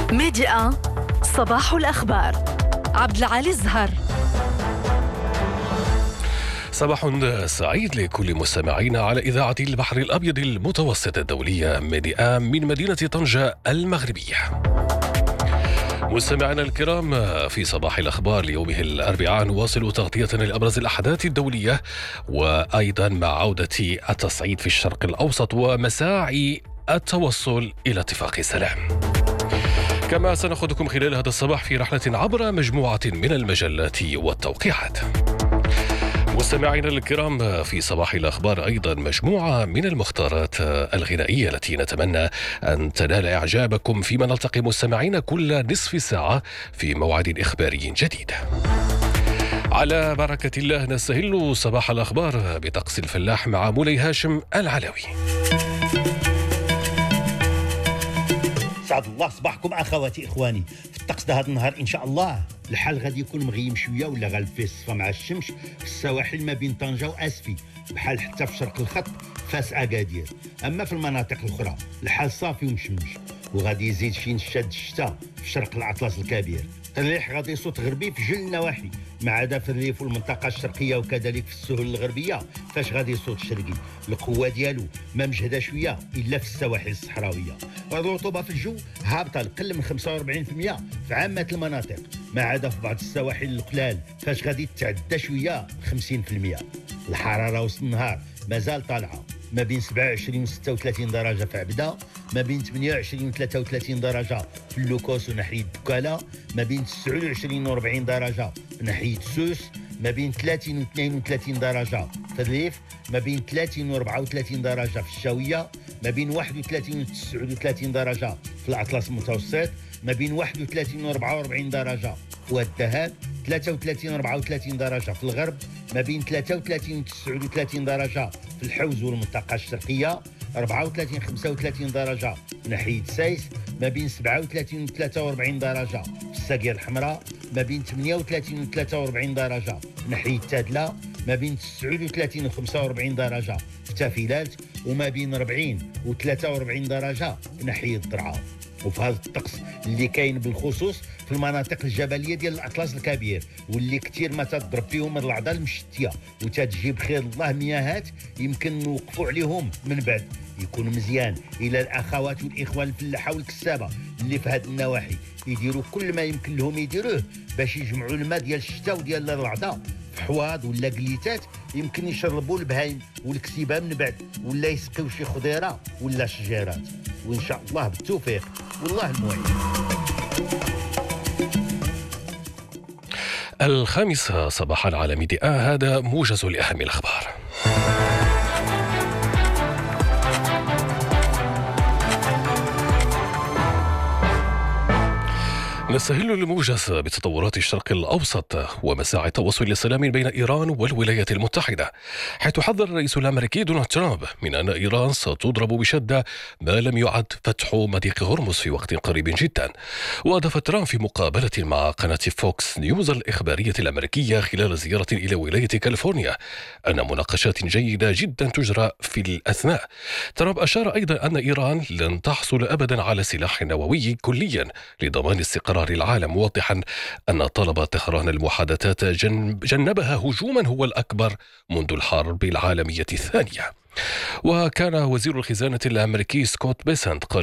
ميديا صباح الأخبار. عبد العالي الزهر. صباح سعيد لكل مستمعينا على إذاعة البحر الأبيض المتوسط الدولية ميديا من مدينة طنجة المغربية. مستمعينا الكرام، في صباح الأخبار ليومه الأربعاء نواصل تغطيتنا لأبرز الأحداث الدولية، وأيضا مع عودة التصعيد في الشرق الأوسط ومساعي التوصل إلى اتفاق سلام. كما سنأخذكم خلال هذا الصباح في رحلة عبر مجموعة من المجلات والتوقيعات. مستمعينا الكرام، في صباح الأخبار أيضا مجموعة من المختارات الغنائية التي نتمنى أن تنال إعجابكم، فيما نلتقي مستمعين كل نصف ساعة في موعد إخباري جديد. على بركة الله نستهل صباح الأخبار بطقس الفلاح مع مولاي هاشم العلوي. سعد الله صباحكم اخواتي اخواني. في الطقس ده هذا النهار ان شاء الله الحال غادي يكون مغيم شويه ولا غالب فيه الصفا مع الشمس في السواحل ما بين طنجه واسفي، بحال حتى في شرق الخط فاس اكادير. اما في المناطق الاخرى الحال صافي ومشمش، وغادي يزيد شي نشاد الشتاء في شرق الاطلس الكبير. الريح غادي يصوت غربي في جل النواحي، ما عدا في الريف والمنطقه الشرقيه وكذلك في السهول الغربيه فاش غادي يصوت شرقي. القوه ديالو ما مجهده شويه الا في السواحل الصحراويه. الرطوبه في الجو هابطه لقل من 45% في عامه المناطق، ما عدا في بعض السواحل القلال فاش غادي تتعدى شويه 50%. الحراره وسط النهار مازال طالعه، ما بين 27 و 36 درجه في عبده، ما بين 28 و 33 درجه في اللوكوس وناحيه دكاله، ما بين 29 و 40 درجه في ناحيه سوس، ما بين 30 و 32 درجه في الريف، ما بين 30 و 34 درجه في الشاويه، ما بين 31 و 39 درجه في الاطلس المتوسط، ما بين 31 و 44 درجه في الذهب، 33 و 34 درجه في الغرب، ما بين 33 و 39 درجه في الحوز والمنطقه الشرقيه، 34 35 درجه في ناحيه سايس، ما بين 37 و 43 درجه في الساقية الحمراء، ما بين 38 و 43 درجه في ناحيه تادله، ما بين 39 و 45 درجه في تافيلات، وما بين 40 و 43 درجه في ناحيه الضرعه. وفي هذا الطقس اللي كاين بالخصوص في المناطق الجبليه ديال الاطلس الكبير، واللي كثير ما تضرب فيهم الاعضاء المشتيه وتتجيب خير الله مياهات يمكن نوقفوا عليهم من بعد، يكون مزيان الى الاخوات والاخوان الفلاحه والكسابه اللي في هذه النواحي يديروا كل ما يمكن لهم يديروه باش يجمعوا الماء ديال الشتاء وديال الرعده في حواض ولا قليتات يمكن يشربوا البهايم والكسيبه من بعد، ولا يسقيو شي خضيره ولا شجيرات. وان شاء الله بالتوفيق والله المعين. 5 صباحا على ميديا، هذا موجز لأهم الأخبار. نستهل الموجز بتطورات الشرق الأوسط ومساعي التوصل للسلام بين إيران والولايات المتحدة، حيث حذر الرئيس الأمريكي دونالد ترامب من أن إيران ستضرب بشدة ما لم يعد فتح مضيق هرمز في وقت قريب جدا. وأضاف ترامب في مقابلة مع قناة فوكس نيوز الإخبارية الأمريكية خلال زيارة إلى ولاية كاليفورنيا أن مناقشات جيدة جدا تجرى في الأثناء. ترامب أشار أيضا أن إيران لن تحصل أبدا على سلاح نووي كليا لضمان استقرار العالم، موضحا أن طلب طهران المحادثات جنبها هجوما هو الأكبر منذ الحرب العالمية الثانية. وكان وزير الخزانة الأمريكي سكوت بيسنت قال